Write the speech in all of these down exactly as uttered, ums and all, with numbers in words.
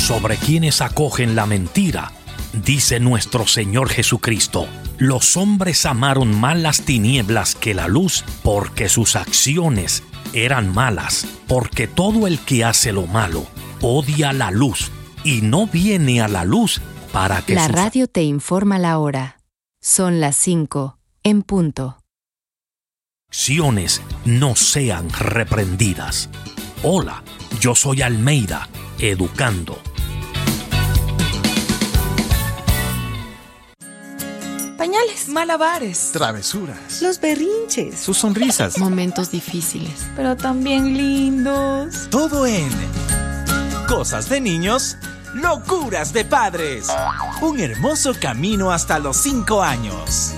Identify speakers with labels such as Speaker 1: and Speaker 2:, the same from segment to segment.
Speaker 1: sobre quienes acogen la mentira, dice nuestro Señor Jesucristo: los hombres amaron más las tinieblas que la luz, porque sus acciones eran malas, porque todo el que hace lo malo odia la luz y no viene a la luz para que
Speaker 2: La
Speaker 1: sus
Speaker 2: radio te informa la hora. Son las cinco en punto.
Speaker 1: acciones no sean reprendidas. Hola, yo soy Almeida, educando.
Speaker 3: Pañales,
Speaker 4: malabares,
Speaker 5: travesuras,
Speaker 3: los berrinches,
Speaker 5: sus sonrisas,
Speaker 2: Momentos difíciles.
Speaker 3: pero también lindos.
Speaker 4: todo en Cosas de Niños, Locuras de Padres. Un hermoso camino hasta los cinco años.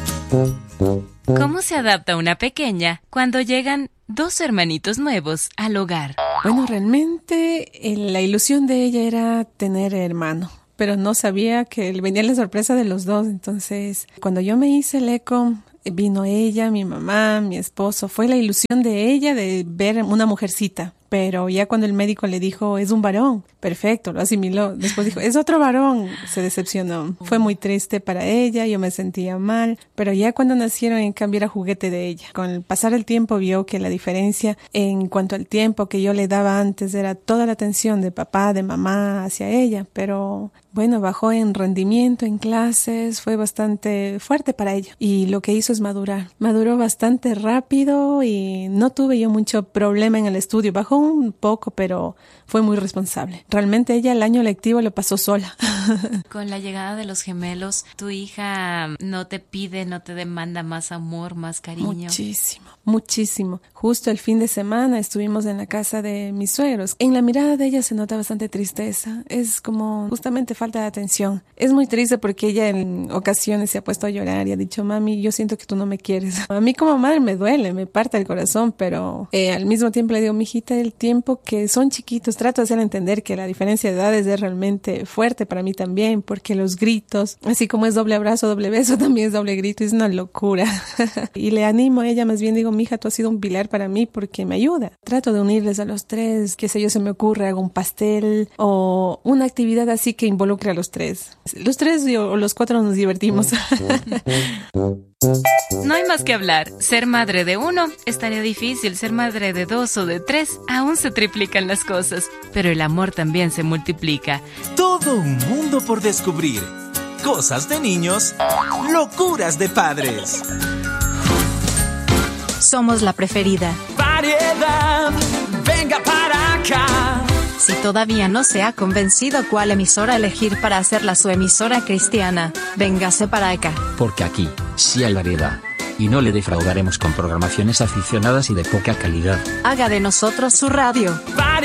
Speaker 6: ¿Cómo se adapta una pequeña cuando llegan dos hermanitos nuevos al hogar?
Speaker 7: Bueno, realmente eh, la ilusión de ella era tener hermano, pero no sabía que venía la sorpresa de los dos. Entonces, cuando yo me hice el eco, vino ella, mi mamá, mi esposo. Fue la ilusión de ella de ver una mujercita. Pero ya cuando el médico le dijo, es un varón, perfecto, lo asimiló. Después dijo, es otro varón, se decepcionó. Fue muy triste para ella, yo me sentía mal. Pero ya cuando nacieron, en cambio, era juguete de ella. Con el pasar del tiempo vio que la diferencia en cuanto al tiempo que yo le daba antes era toda la atención de papá, de mamá hacia ella. Pero bueno, bajó en rendimiento, en clases, fue bastante fuerte para ella. Y lo que hizo es madurar. Maduró bastante rápido y no tuve yo mucho problema en el estudio. Bajó un poco, pero fue muy responsable. Realmente ella el año lectivo lo pasó sola.
Speaker 6: Con la llegada de los gemelos, ¿tu hija no te pide, no te demanda más amor, más cariño?
Speaker 7: Muchísimo, muchísimo. Justo el fin de semana estuvimos en la casa de mis suegros. En la mirada de ella se nota bastante tristeza. Es como justamente falta de atención. Es muy triste porque ella en ocasiones se ha puesto a llorar y ha dicho, mami, yo siento que tú no me quieres. A mí como madre me duele, me parte el corazón, pero eh, al mismo tiempo le digo, mijita, el tiempo que son chiquitos, trato de hacerle entender que la diferencia de edades es realmente fuerte para mí también, porque los gritos, así como es doble abrazo, doble beso, también es doble grito, es una locura. Y le animo a ella, más bien digo, mija, tú has sido un pilar para mí porque me ayuda. Trato de unirles a los tres, qué sé yo, se me ocurre, hago un pastel o una actividad así que involucre a los tres. Los tres o los cuatro nos divertimos.
Speaker 6: No hay más que hablar. Ser madre de uno estaría difícil. Ser madre de dos o de tres, aún se triplican las cosas. Pero el amor también se multiplica.
Speaker 4: Todo un mundo por descubrir. Cosas de Niños, Locuras de Padres.
Speaker 8: Somos la preferida.
Speaker 4: Variedad, venga para acá.
Speaker 8: Si todavía no se ha convencido cuál emisora elegir para hacerla su emisora cristiana, véngase para acá.
Speaker 9: Porque aquí, sí hay variedad. Y no le defraudaremos con programaciones aficionadas y de poca calidad.
Speaker 8: Haga de nosotros su radio.